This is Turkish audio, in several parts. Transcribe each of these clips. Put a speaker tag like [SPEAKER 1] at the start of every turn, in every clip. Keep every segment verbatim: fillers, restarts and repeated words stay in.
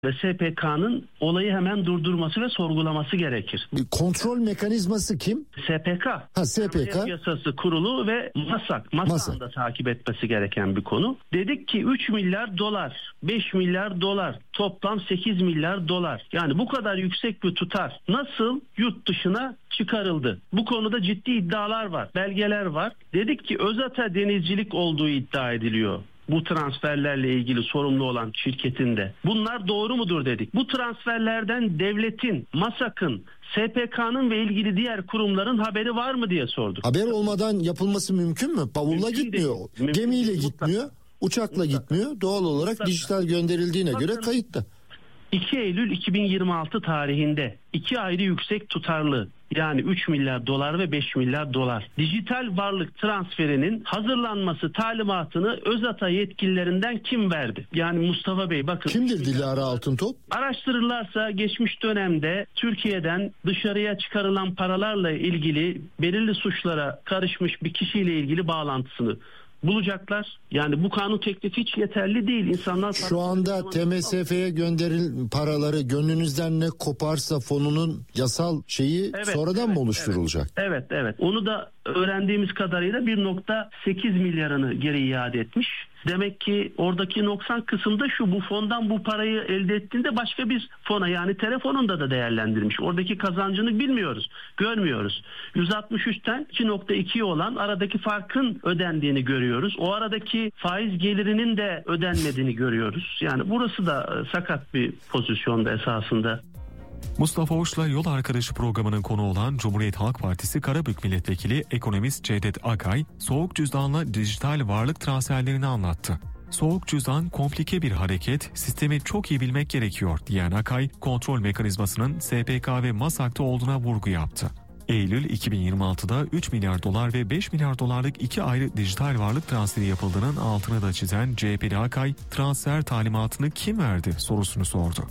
[SPEAKER 1] ve S P K'nın olayı hemen durdurması ve sorgulaması gerekir.
[SPEAKER 2] Kontrol mekanizması kim?
[SPEAKER 1] S P K.
[SPEAKER 2] Ha, S P K.
[SPEAKER 1] Yasası kurulu ve MASAK. MASAK'ın da takip etmesi gereken bir konu. Dedik ki üç milyar dolar, beş milyar dolar, toplam sekiz milyar dolar. Yani bu kadar yüksek bir tutar nasıl yurt dışına çıkarıldı? Bu konuda ciddi iddialar var, belgeler var. Dedik ki Özata Denizcilik olduğu iddia ediliyor bu transferlerle ilgili sorumlu olan şirketinde. Bunlar doğru mudur dedik. Bu transferlerden devletin, MASAK'ın, S P K'nın ve ilgili diğer kurumların haberi var mı diye sorduk.
[SPEAKER 2] Haber olmadan yapılması mümkün mü? Bavulla mümkün gitmiyor, değil. Gemiyle mümkün gitmiyor, mutlaka. Uçakla mutlaka. Gitmiyor. Doğal olarak mutlaka. Dijital gönderildiğine Bakın, göre kayıtlı.
[SPEAKER 1] iki Eylül iki bin yirmi altı tarihinde iki ayrı yüksek tutarlı, yani üç milyar dolar ve beş milyar dolar dijital varlık transferinin hazırlanması talimatını Özata yetkililerinden kim verdi? Yani Mustafa Bey, bakın.
[SPEAKER 2] Kimdir Dilara Altıntop?
[SPEAKER 1] Araştırırlarsa geçmiş dönemde Türkiye'den dışarıya çıkarılan paralarla ilgili belirli suçlara karışmış bir kişiyle ilgili bağlantısını bulacaklar. Yani bu kanun teklifi hiç yeterli değil. İnsanlar
[SPEAKER 2] şu anda T M S F'ye gönderil paraları gönlünüzden ne koparsa fonunun yasal şeyi evet, sonradan evet, mı oluşturulacak?
[SPEAKER 1] Evet, evet, evet. Onu da öğrendiğimiz kadarıyla bir nokta sekiz milyarını geri iade etmiş. Demek ki oradaki noksan kısımda şu: bu fondan bu parayı elde ettiğinde başka bir fona, yani telefonunda da değerlendirmiş. Oradaki kazancını bilmiyoruz, görmüyoruz. yüz altmış üçten iki nokta ikiye olan aradaki farkın ödendiğini görüyoruz. O aradaki faiz gelirinin de ödenmediğini görüyoruz. Yani burası da sakat bir pozisyonda esasında.
[SPEAKER 3] Mustafa Hoş'la Yol Arkadaşı programının konu olan Cumhuriyet Halk Partisi Karabük Milletvekili ekonomist Cevdet Akay, soğuk cüzdanla dijital varlık transferlerini anlattı. Soğuk cüzdan komplike bir hareket, sistemi çok iyi bilmek gerekiyor diyen Akay, kontrol mekanizmasının S P K ve MASAK'ta olduğuna vurgu yaptı. Eylül iki bin yirmi altıda üç milyar dolar ve beş milyar dolarlık iki ayrı dijital varlık transferi yapıldığının altını da çizen C H P'li Akay, transfer talimatını kim verdi sorusunu sordu.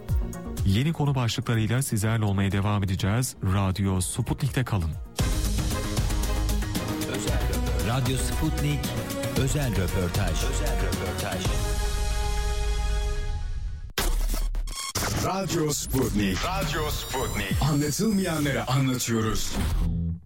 [SPEAKER 3] Yeni konu başlıklarıyla sizlerle olmaya devam edeceğiz. Radyo Sputnik'te kalın.
[SPEAKER 4] Özel Radyo Sputnik özel röportaj. Özel röportaj.
[SPEAKER 5] Radyo Sputnik. Radyo Sputnik. Anlatılmayanları anlatıyoruz.